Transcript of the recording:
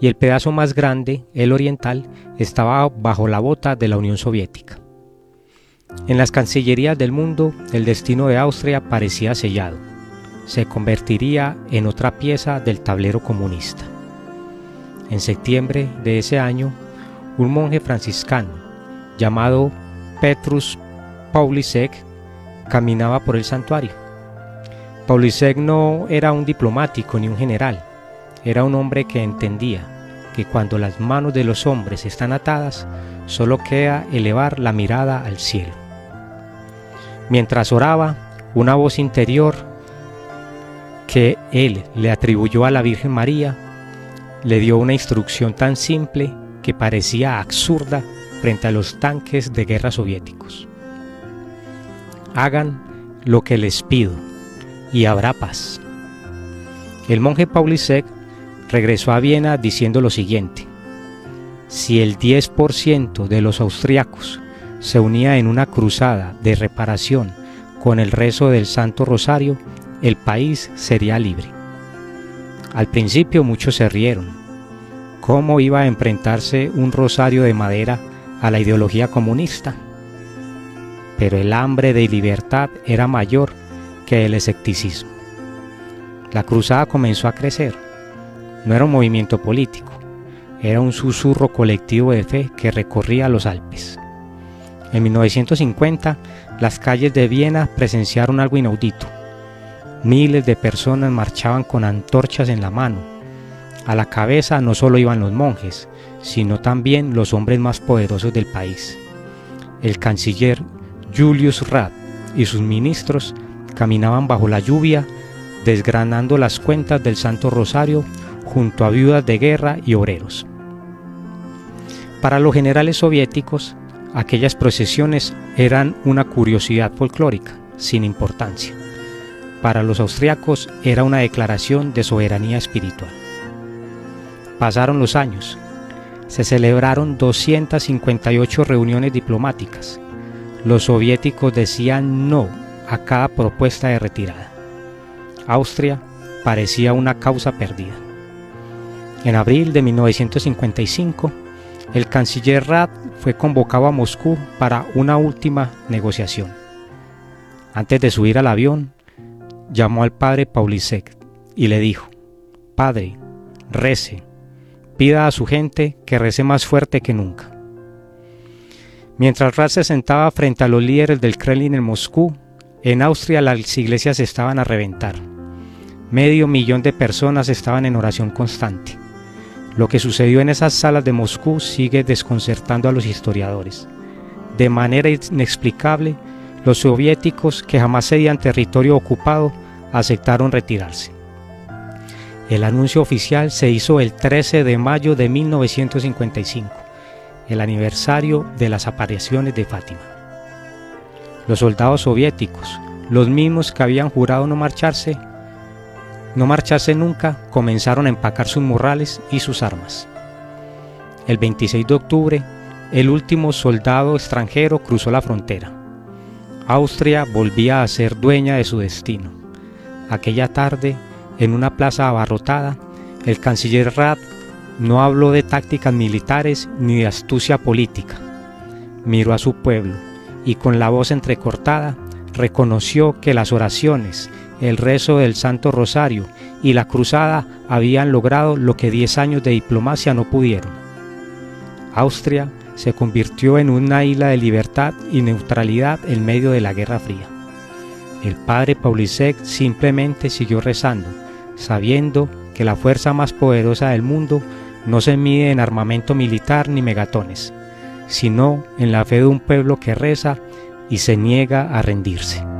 y el pedazo más grande, el oriental, estaba bajo la bota de la Unión Soviética. En las cancillerías del mundo, el destino de Austria parecía sellado. Se convertiría en otra pieza del tablero comunista. En septiembre de ese año, un monje franciscano llamado Petrus Pawlisek caminaba por el santuario. Pawlisek no era un diplomático ni un general, era un hombre que entendía que cuando las manos de los hombres están atadas, solo queda elevar la mirada al cielo. Mientras oraba, una voz interior que él le atribuyó a la Virgen María le dio una instrucción tan simple que parecía absurda frente a los tanques de guerra soviéticos. Hagan lo que les pido y habrá paz. El monje Pawlisek regresó a Viena diciendo lo siguiente: si el 10% de los austriacos se unía en una cruzada de reparación con el rezo del Santo Rosario, el país sería libre. Al principio muchos se rieron. ¿Cómo iba a enfrentarse un rosario de madera a la ideología comunista? Pero el hambre de libertad era mayor que el escepticismo. La cruzada comenzó a crecer. No era un movimiento político, era un susurro colectivo de fe que recorría los Alpes. En 1950, las calles de Viena presenciaron algo inaudito. Miles de personas marchaban con antorchas en la mano. A la cabeza no solo iban los monjes, sino también los hombres más poderosos del país. El canciller Julius Rath y sus ministros caminaban bajo la lluvia, desgranando las cuentas del Santo Rosario junto a viudas de guerra y obreros. Para los generales soviéticos, aquellas procesiones eran una curiosidad folclórica, sin importancia. Para los austriacos era una declaración de soberanía espiritual. Pasaron los años. Se celebraron 258 reuniones diplomáticas. Los soviéticos decían no a cada propuesta de retirada. Austria parecía una causa perdida. En abril de 1955, el canciller Rath fue convocado a Moscú para una última negociación. Antes de subir al avión, llamó al padre Pawlisek y le dijo: «Padre, rece, pida a su gente que rece más fuerte que nunca». Mientras Rath se sentaba frente a los líderes del Kremlin en Moscú, en Austria las iglesias estaban a reventar. 500,000 de personas estaban en oración constante. Lo que sucedió en esas salas de Moscú sigue desconcertando a los historiadores. De manera inexplicable, los soviéticos, que jamás cedían territorio ocupado, aceptaron retirarse. El anuncio oficial se hizo el 13 de mayo de 1955, el aniversario de las apariciones de Fátima. Los soldados soviéticos, los mismos que habían jurado no marcharse nunca, comenzaron a empacar sus morrales y sus armas. El 26 de octubre, el último soldado extranjero cruzó la frontera. Austria volvía a ser dueña de su destino. Aquella tarde, en una plaza abarrotada, el canciller Rath no habló de tácticas militares ni de astucia política. Miró a su pueblo y con la voz entrecortada reconoció que las oraciones, el rezo del Santo Rosario y la cruzada habían logrado lo que 10 años de diplomacia no pudieron. Austria se convirtió en una isla de libertad y neutralidad en medio de la Guerra Fría. El padre Pawlisek simplemente siguió rezando, sabiendo que la fuerza más poderosa del mundo no se mide en armamento militar ni megatones, sino en la fe de un pueblo que reza y se niega a rendirse.